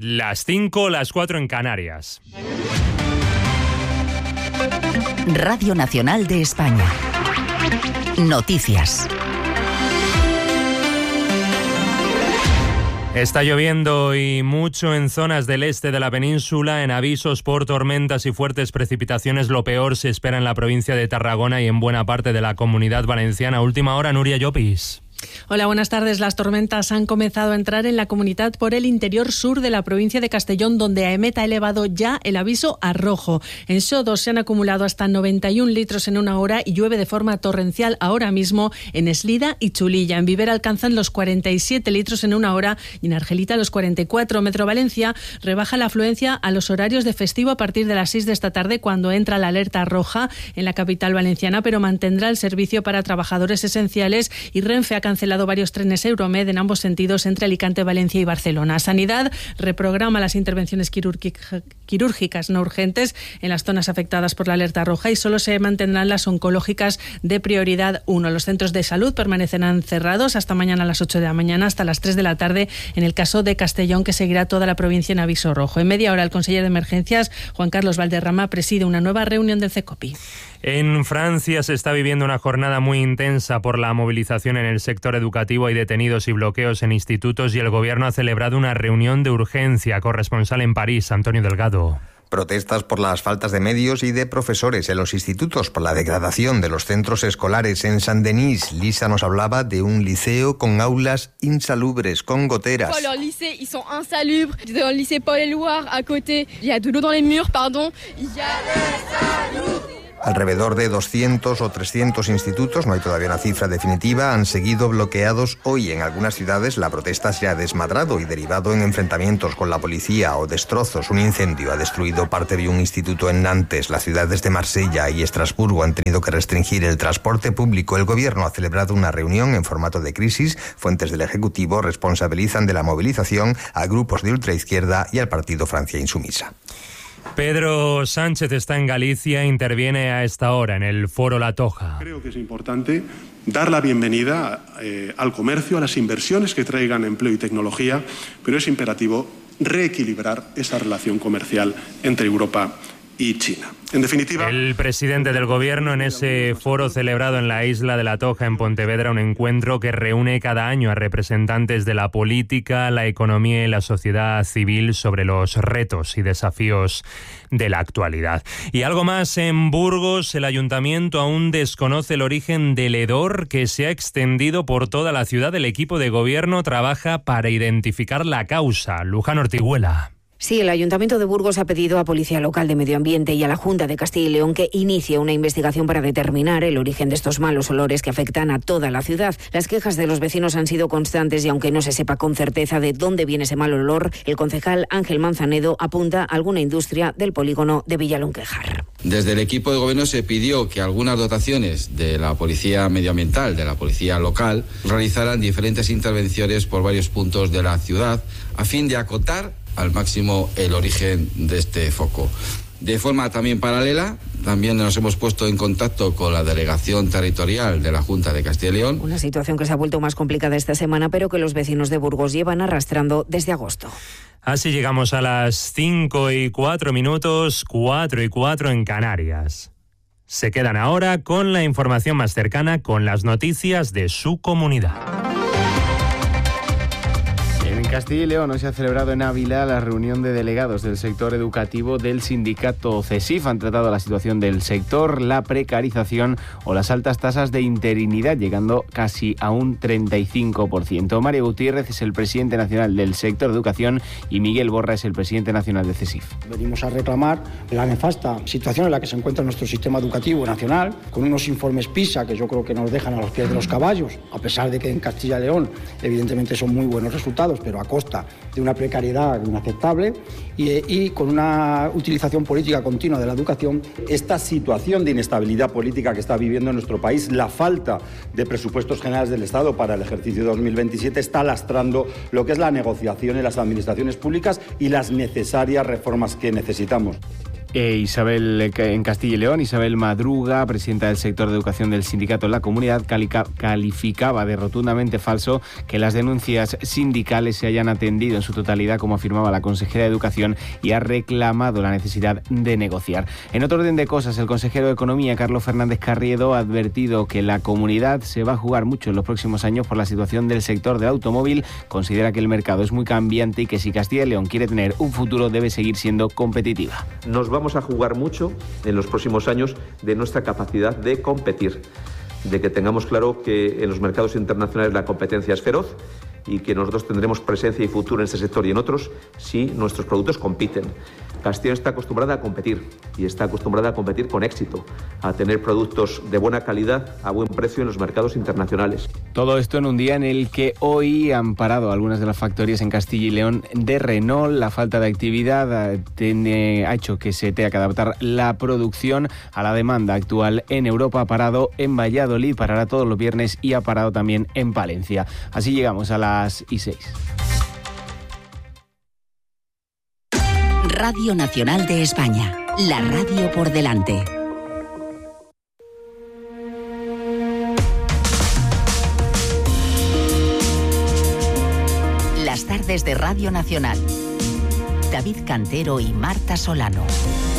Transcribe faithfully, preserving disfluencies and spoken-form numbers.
Las cinco, las cuatro en Canarias. Radio Nacional de España. Noticias. Está lloviendo y mucho en zonas del este de la península. En avisos por tormentas y fuertes precipitaciones, lo peor se espera en la provincia de Tarragona y en buena parte de la Comunidad Valenciana. Última hora, Nuria Llopis. Hola, buenas tardes. Las tormentas han comenzado a entrar en la comunidad por el interior sur de la provincia de Castellón, donde AEMET ha elevado ya el aviso a rojo. En Sodos se han acumulado hasta noventa y un litros en una hora y llueve de forma torrencial ahora mismo en Eslida y Chulilla. En Viver alcanzan los cuarenta y siete litros en una hora y en Argelita los cuarenta y cuatro. Metro Valencia rebaja la afluencia a los horarios de festivo a partir de las seis de esta tarde, cuando entra la alerta roja en la capital valenciana, pero mantendrá el servicio para trabajadores esenciales, y Renfe ha cancelado varios trenes Euromed en ambos sentidos entre Alicante, Valencia y Barcelona. Sanidad reprograma las intervenciones quirúrgicas no urgentes en las zonas afectadas por la alerta roja y solo se mantendrán las oncológicas de prioridad uno. Los centros de salud permanecerán cerrados hasta mañana a las ocho de la mañana hasta las tres de la tarde en el caso de Castellón, que seguirá toda la provincia en aviso rojo. En media hora, el consejero de Emergencias, Juan Carlos Valderrama, preside una nueva reunión del CECOPI. En Francia se está viviendo una jornada muy intensa por la movilización en el sector educativo. Hay detenidos y bloqueos en institutos y el gobierno ha celebrado una reunión de urgencia. Corresponsal en París, Antonio Delgado. Protestas por las faltas de medios y de profesores en los institutos, por la degradación de los centros escolares. En Saint-Denis, Lisa nos hablaba de un liceo con aulas insalubres, con goteras. Oh, los liceos, ils sont insalubres. Dans le lycée Paul-Éluard, à côté, il y a de l'eau dans les murs, pardon. Il y a Alrededor de doscientos o trescientos institutos, no hay todavía una cifra definitiva, han seguido bloqueados hoy. En algunas ciudades la protesta se ha desmadrado y derivado en enfrentamientos con la policía o destrozos. Un incendio ha destruido parte de un instituto en Nantes. Las ciudades de Marsella y Estrasburgo han tenido que restringir el transporte público. El gobierno ha celebrado una reunión en formato de crisis. Fuentes del Ejecutivo responsabilizan de la movilización a grupos de ultraizquierda y al partido Francia Insumisa. Pedro Sánchez está en Galicia e interviene a esta hora en el Foro La Toja. Creo que es importante dar la bienvenida eh, al comercio, a las inversiones que traigan empleo y tecnología, pero es imperativo reequilibrar esa relación comercial entre Europa y China. En definitiva, el presidente del gobierno en ese foro celebrado en la isla de La Toja, en Pontevedra, un encuentro que reúne cada año a representantes de la política, la economía y la sociedad civil sobre los retos y desafíos de la actualidad. Y algo más, en Burgos, el ayuntamiento aún desconoce el origen del hedor que se ha extendido por toda la ciudad. El equipo de gobierno trabaja para identificar la causa. Luján Ortiguela. Sí, el Ayuntamiento de Burgos ha pedido a Policía Local de Medio Ambiente y a la Junta de Castilla y León que inicie una investigación para determinar el origen de estos malos olores que afectan a toda la ciudad. Las quejas de los vecinos han sido constantes y aunque no se sepa con certeza de dónde viene ese mal olor, el concejal Ángel Manzanedo apunta a alguna industria del polígono de Villalonquejar. Desde el equipo de gobierno se pidió que algunas dotaciones de la Policía Medioambiental, de la Policía Local, realizaran diferentes intervenciones por varios puntos de la ciudad a fin de acotar al máximo el origen de este foco. De forma también paralela, también nos hemos puesto en contacto con la Delegación Territorial de la Junta de Castilla y León. Una situación que se ha vuelto más complicada esta semana, pero que los vecinos de Burgos llevan arrastrando desde agosto. Así llegamos a las cinco y cuatro minutos, cuatro y cuatro en Canarias. Se quedan ahora con la información más cercana, con las noticias de su comunidad. En Castilla y León hoy se ha celebrado en Ávila la reunión de delegados del sector educativo del sindicato CESIF. Han tratado la situación del sector, la precarización o las altas tasas de interinidad, llegando casi a un treinta y cinco por ciento. Mario Gutiérrez es el presidente nacional del sector educación y Miguel Borra es el presidente nacional de CESIF. Venimos a reclamar la nefasta situación en la que se encuentra nuestro sistema educativo nacional, con unos informes PISA que yo creo que nos dejan a los pies de los caballos, a pesar de que en Castilla y León evidentemente son muy buenos resultados, pero a costa de una precariedad inaceptable y, y con una utilización política continua de la educación. Esta situación de inestabilidad política que está viviendo nuestro país, la falta de presupuestos generales del Estado para el ejercicio dos mil veintisiete está lastrando lo que es la negociación en las administraciones públicas y las necesarias reformas que necesitamos. Eh, Isabel, en Castilla y León, Isabel Madruga, presidenta del sector de educación del sindicato en la comunidad, calica, calificaba de rotundamente falso que las denuncias sindicales se hayan atendido en su totalidad, como afirmaba la consejera de Educación, y ha reclamado la necesidad de negociar. En otro orden de cosas, el consejero de Economía, Carlos Fernández Carriedo, ha advertido que la comunidad se va a jugar mucho en los próximos años por la situación del sector del automóvil. Considera que el mercado es muy cambiante y que si Castilla y León quiere tener un futuro debe seguir siendo competitiva. Nos vamos Vamos a jugar mucho en los próximos años de nuestra capacidad de competir, de que tengamos claro que en los mercados internacionales la competencia es feroz y que nosotros tendremos presencia y futuro en este sector y en otros si nuestros productos compiten. Castilla está acostumbrada a competir y está acostumbrada a competir con éxito, a tener productos de buena calidad a buen precio en los mercados internacionales. Todo esto en un día en el que hoy han parado algunas de las factorías en Castilla y León de Renault. La falta de actividad tiene, ha hecho que se tenga que adaptar la producción a la demanda actual en Europa. Ha parado en Valladolid, parará todos los viernes y ha parado también en Palencia. Así llegamos a las y seis. Radio Nacional de España, la radio por delante. Las tardes de Radio Nacional. David Cantero y Marta Solano.